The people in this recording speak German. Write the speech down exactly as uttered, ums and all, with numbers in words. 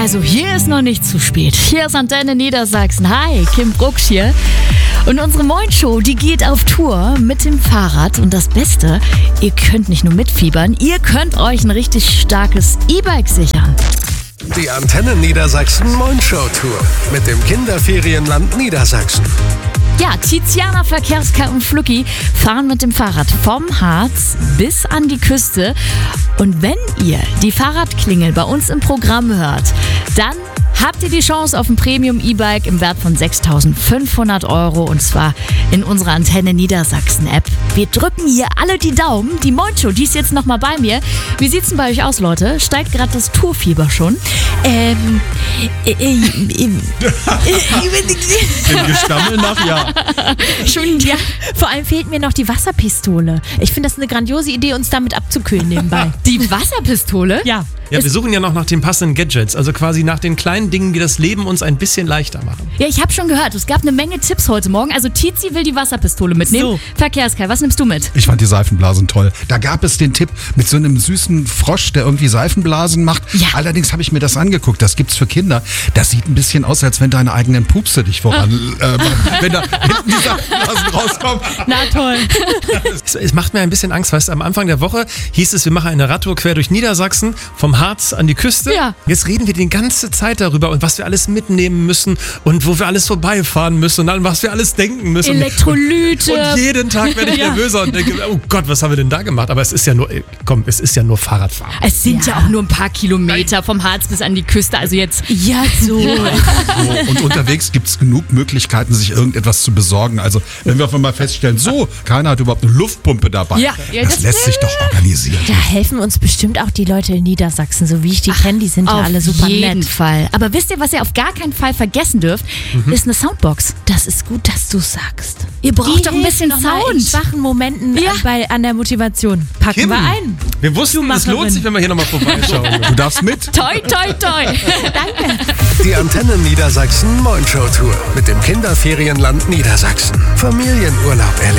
Also hier ist noch nicht zu spät. Hier ist Antenne Niedersachsen. Hi, Kim Brucksch hier. Und unsere Moin-Show, die geht auf Tour mit dem Fahrrad. Und das Beste, ihr könnt nicht nur mitfiebern, ihr könnt euch ein richtig starkes E-Bike sichern. Die Antenne Niedersachsen Moin-Show Tour mit dem Kinderferienland Niedersachsen. Ja, Tiziana, Verkehrska und Flucki fahren mit dem Fahrrad vom Harz bis an die Küste. Und wenn ihr die Fahrradklingel bei uns im Programm hört, dann habt ihr die Chance auf ein Premium-E-Bike im Wert von sechstausendfünfhundert Euro und zwar in unserer Antenne Niedersachsen-App. Wir drücken hier alle die Daumen. Die Moin-Show, die ist jetzt nochmal bei mir. Wie sieht's denn bei euch aus, Leute? Steigt gerade das Tourfieber schon? Ähm, äh, äh, äh, Im Gestammel nach ja. Schon, ja. Vor allem fehlt mir noch die Wasserpistole. Ich finde das eine grandiose Idee, uns damit abzukühlen nebenbei. Die Wasserpistole? Ja. Ja, wir suchen ja noch nach den passenden Gadgets, also quasi nach den kleinen Dingen, die das Leben uns ein bisschen leichter machen. Ja, ich habe schon gehört, es gab eine Menge Tipps heute Morgen. Also Tizi will die Wasserpistole mitnehmen. So. Verkehrskei, was nimmst du mit? Ich fand die Seifenblasen toll. Da gab es den Tipp mit so einem süßen Frosch, der irgendwie Seifenblasen macht. Ja. Allerdings habe ich mir das angeguckt. Das gibt's für Kinder. Das sieht ein bisschen aus, als wenn deine eigenen Pupse dich voran, äh, wenn da hinten die Seifenblasen rauskommen. Na toll. Es, es macht mir ein bisschen Angst, weißt du, am Anfang der Woche hieß es, wir machen eine Radtour quer durch Niedersachsen, vom Harz an die Küste. Ja. Jetzt reden wir die ganze Zeit darüber und was wir alles mitnehmen müssen und wo wir alles vorbeifahren müssen und an was wir alles denken müssen. Elektrolyte. Und jeden Tag werde ich Ja. nervöser und denke, oh Gott, was haben wir denn da gemacht? Aber es ist ja nur, komm, es ist ja nur Fahrradfahren. Es sind ja. auch nur ein paar Kilometer vom Harz bis an die Küste. Also jetzt. Ja, so. So, und unterwegs gibt's genug Möglichkeiten, sich irgendetwas zu besorgen. Also, wenn wir auf einmal feststellen, so, keiner hat überhaupt eine Luftpumpe dabei. Ja. Ja, das, das lässt sich doch organisieren. Da helfen uns bestimmt auch die Leute in Niedersachsen, so wie ich die kenne. Die sind ja Auf alle super jeden nett. Fall. Aber wisst ihr, was ihr auf gar keinen Fall vergessen dürft? Ist eine Soundbox. Das ist gut, dass du sagst. Ihr braucht Die doch ein hilft bisschen noch mal in Sound. schwachen Momenten Ja. an, bei, an der Motivation. Packen Kim, wir ein. Wir wussten, es Schuhmacherin. lohnt sich, wenn wir hier nochmal vorbeischauen. Du darfst mit. Toi, toi, toi. Danke. Die Antenne Niedersachsen Moin-Show Tour mit dem Kinderferienland Niedersachsen. Familienurlaub erleben.